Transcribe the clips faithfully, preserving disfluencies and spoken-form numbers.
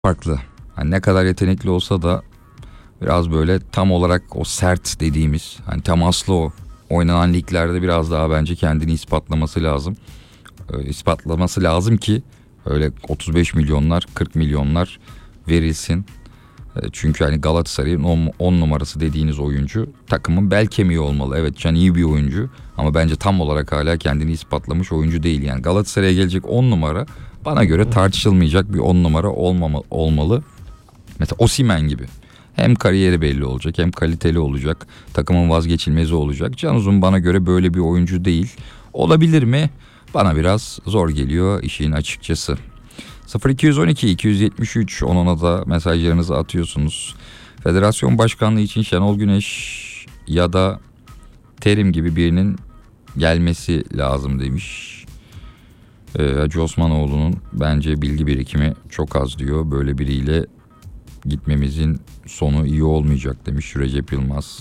farklı. Hani ne kadar yetenekli olsa da biraz böyle tam olarak o sert dediğimiz, hani temaslı o oynanan liglerde biraz daha bence kendini ispatlaması lazım. Ee, ispatlaması lazım ki öyle otuz beş milyonlar, kırk milyonlar verilsin. Ee, çünkü hani Galatasaray'ın on numarası dediğiniz oyuncu takımın bel kemiği olmalı. Evet, Can iyi bir oyuncu ama bence tam olarak hala kendini ispatlamış oyuncu değil. Yani Galatasaray'a gelecek on numara bana göre tartışılmayacak bir on numara olmama, olmalı. Mesela Osimhen gibi. Hem kariyeri belli olacak, hem kaliteli olacak, takımın vazgeçilmezi olacak. Can Uzun bana göre böyle bir oyuncu değil. Olabilir mi? Bana biraz zor geliyor işin açıkçası. sıfır iki on iki iki yetmiş üç onuna da mesajlarınızı atıyorsunuz. Federasyon başkanlığı için Şenol Güneş ya da Terim gibi birinin gelmesi lazım demiş. Ee, Hacı Osmanoğlu'nun bence bilgi birikimi çok az diyor. Böyle biriyle gitmemizin sonu iyi olmayacak demiş Recep Yılmaz.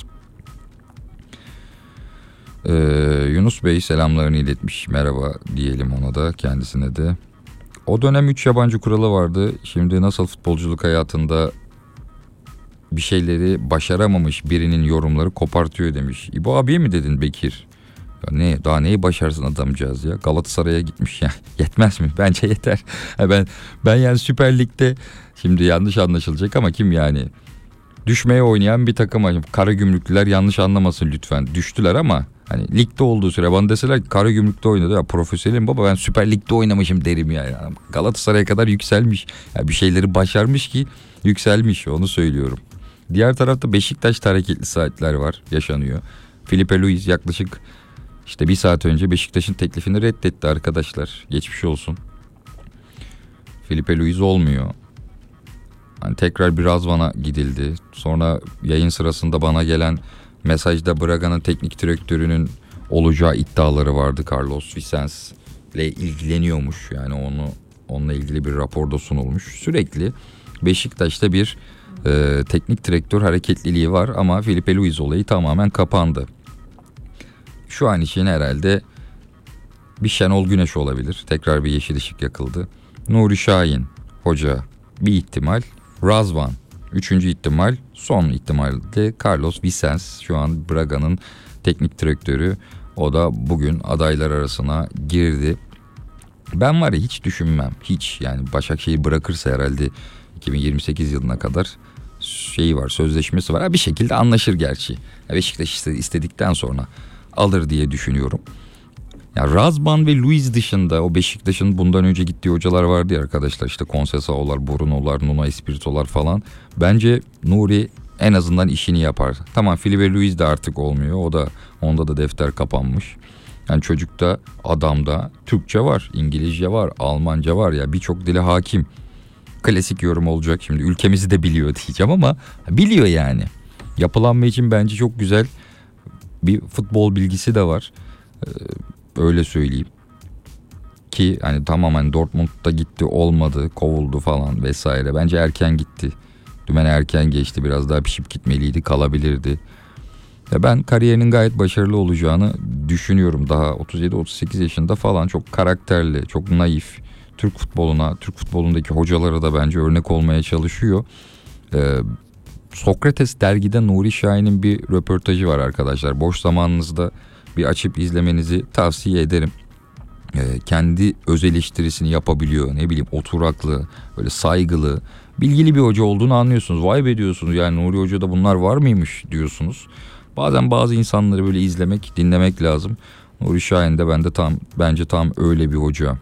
Ee, Yunus Bey selamlarını iletmiş. Merhaba diyelim ona da, kendisine de. O dönem üç yabancı kuralı vardı. Şimdi nasıl futbolculuk hayatında bir şeyleri başaramamış birinin yorumları kopartıyor demiş. İbo abiye mi dedin Bekir? Ya ne, daha neyi başarsın adamcağız ya? Galatasaray'a gitmiş ya. Yetmez mi? Bence yeter. ben ben yani Süper Lig'de, şimdi yanlış anlaşılacak ama kim yani? Düşmeye oynayan bir takım. Karagümrüklüler yanlış anlamasın lütfen. Düştüler ama hani ligde olduğu süre bana deseler ki Karagümrük'te oynadı, ya profesyonelim baba, ben Süper Lig'de oynamışım derim yani. Galatasaray'a kadar yükselmiş. Ya bir şeyleri başarmış ki yükselmiş, onu söylüyorum. Diğer tarafta Beşiktaş'ta hareketli saatler var, yaşanıyor. Filipe Luis yaklaşık işte bir saat önce Beşiktaş'ın teklifini reddetti arkadaşlar. Geçmiş olsun. Filipe Luis olmuyor. Hani tekrar bir Razvan'a gidildi. Sonra yayın sırasında bana gelen mesajda Braga'nın teknik direktörünün olacağı iddiaları vardı. Carlos Vicens ile ilgileniyormuş. Yani onu onunla ilgili bir raporda sunulmuş. Sürekli Beşiktaş'ta bir e, teknik direktör hareketliliği var ama Filipe Luis olayı tamamen kapandı. Şu an için herhalde bir Şenol Güneş olabilir. Tekrar bir yeşil ışık yakıldı. Nuri Şahin hoca bir ihtimal. Razvan üçüncü ihtimal. Son ihtimalde Carlos Vicens, şu an Braga'nın teknik direktörü. O da bugün adaylar arasına girdi. Ben var ya hiç düşünmem. Hiç yani Başakşehir bırakırsa herhalde iki bin yirmi sekiz yılına kadar şeyi var, sözleşmesi var. Ha, bir şekilde anlaşır gerçi. Beşiktaş istedikten sonra alır diye düşünüyorum. Ya Razvan ve Luis dışında o Beşiktaş'ın bundan önce gittiği hocalar vardı ya arkadaşlar, işte Conceição'lar, Bruno'lar, Nuno Espirito'lar falan. Bence Nuri en azından işini yapar. Tamam, Filipe Luis de artık olmuyor. O da, onda da defter kapanmış. Yani çocukta, adamda Türkçe var, İngilizce var, Almanca var, ya birçok dile hakim. Klasik yorum olacak şimdi, ülkemizi de biliyor diyeceğim ama biliyor yani. Yapılanma için bence çok güzel bir futbol bilgisi de var. Ee, öyle söyleyeyim. Ki hani tamamen Dortmund'da gitti, olmadı, kovuldu falan vesaire. Bence erken gitti. Dümene erken geçti. Biraz daha pişip gitmeliydi, kalabilirdi. Ya ben kariyerinin gayet başarılı olacağını düşünüyorum. Daha otuz yedi otuz sekiz yaşında falan, çok karakterli, çok naif. Türk futboluna, Türk futbolundaki hocalara da bence örnek olmaya çalışıyor. Ee, Sokrates dergide Nuri Şahin'in bir röportajı var arkadaşlar. Boş zamanınızda bir açıp izlemenizi tavsiye ederim. Ee, kendi öz eleştirisini yapabiliyor. Ne bileyim, oturaklı, böyle saygılı, bilgili bir hoca olduğunu anlıyorsunuz. Vay be diyorsunuz, yani Nuri Hoca'da bunlar var mıymış diyorsunuz. Bazen bazı insanları böyle izlemek, dinlemek lazım. Nuri Şahin de bende tam, bence tam öyle bir hoca.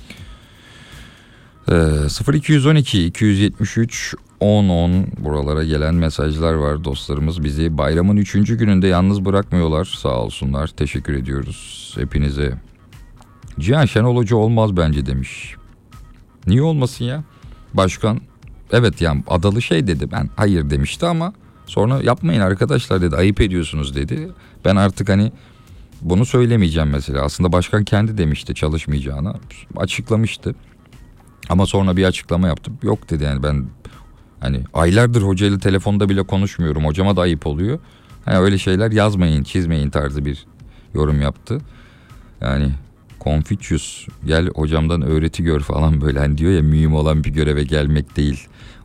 Ee, sıfır iki on iki iki yetmiş üç on on buralara gelen mesajlar var. Dostlarımız bizi bayramın üçüncü gününde yalnız bırakmıyorlar. Sağ olsunlar. Teşekkür ediyoruz hepinize. Cihan Şenol Hoca olmaz bence demiş. Niye olmasın ya? Başkan, evet yani Adalı şey dedi, ben hayır demişti ama sonra yapmayın arkadaşlar dedi, ayıp ediyorsunuz dedi. Ben artık hani bunu söylemeyeceğim mesela. Aslında başkan kendi demişti çalışmayacağını, açıklamıştı. Ama sonra bir açıklama yaptım. Yok dedi, yani ben hani aylardır hocayla telefonda bile konuşmuyorum. Hocama da ayıp oluyor. Hani öyle şeyler yazmayın, çizmeyin tarzı bir yorum yaptı. Yani Confucius gel hocamdan öğreti gör falan böyle. Hani diyor ya mühim olan bir göreve gelmek değil.